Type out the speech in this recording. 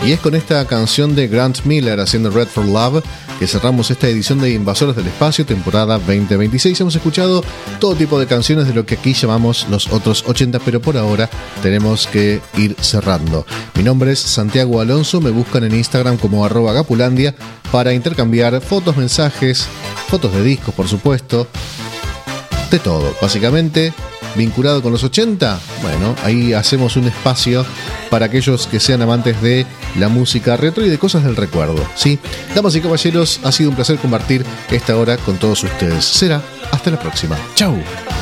Y es con esta canción de Grant Miller haciendo Red for Love que cerramos esta edición de Invasores del Espacio, temporada 2026. Hemos escuchado todo tipo de canciones de lo que aquí llamamos los otros 80, pero por ahora tenemos que ir cerrando. Mi nombre es Santiago Alonso, me buscan en Instagram como @gapulandia para intercambiar fotos, mensajes, fotos de discos, por supuesto, de todo, básicamente vinculado con los 80. Bueno, ahí hacemos un espacio para aquellos que sean amantes de la música retro y de cosas del recuerdo, ¿sí? Damas y caballeros, ha sido un placer compartir esta hora con todos ustedes. Será hasta la próxima. ¡Chau!